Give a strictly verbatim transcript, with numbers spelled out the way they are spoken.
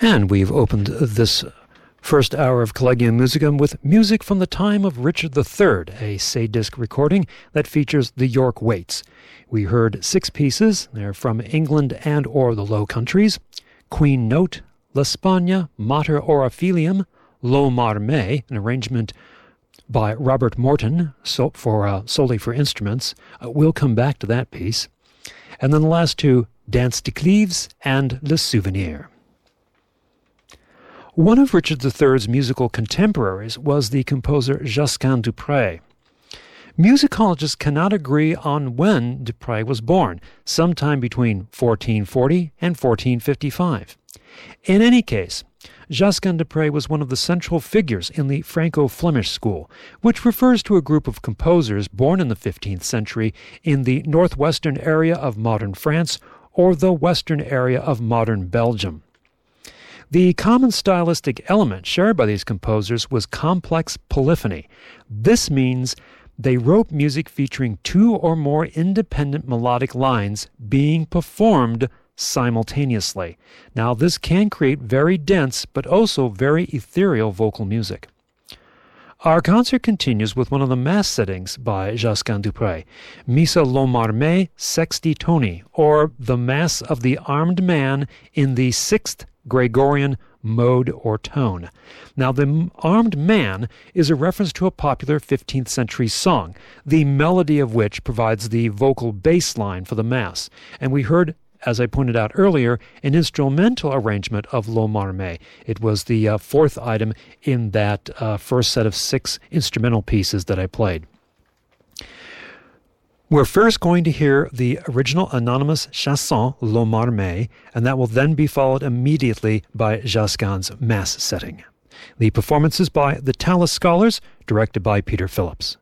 And we've opened this first hour of Collegium Musicum with music from the time of Richard the Third, a Sadisc recording that features the York Waits. We heard six pieces. They're from England and or the Low Countries: Queen Note, La Spagna, Mater ora Filium, Lo Mar Me, an arrangement by Robert Morton so for uh, solely for instruments. Uh, we'll come back to that piece. And then the last two, Dance de Cleves and Le Souvenir. One of Richard the Third's musical contemporaries was the composer Josquin du Pré. Musicologists cannot agree on when du Pré was born, sometime between fourteen forty and fourteen fifty-five. In any case, Josquin du Pré was one of the central figures in the Franco-Flemish school, which refers to a group of composers born in the fifteenth century in the northwestern area of modern France or the western area of modern Belgium. The common stylistic element shared by these composers was complex polyphony. This means they wrote music featuring two or more independent melodic lines being performed simultaneously. Now, this can create very dense but also very ethereal vocal music. Our concert continues with one of the mass settings by Josquin du Pré, Missa l'Homme Armé Sexti Toni, or the Mass of the Armed Man in the sixth Gregorian mode or tone. Now, the armed man is a reference to a popular fifteenth century song, the melody of which provides the vocal bass line for the Mass. And we heard, as I pointed out earlier, an instrumental arrangement of L'Homme Armé. It was the uh, fourth item in that uh, first set of six instrumental pieces that I played. We're first going to hear the original anonymous chanson, L'Homme Armé, and that will then be followed immediately by Josquin's Mass setting. The performance is by the Tallis Scholars, directed by Peter Phillips.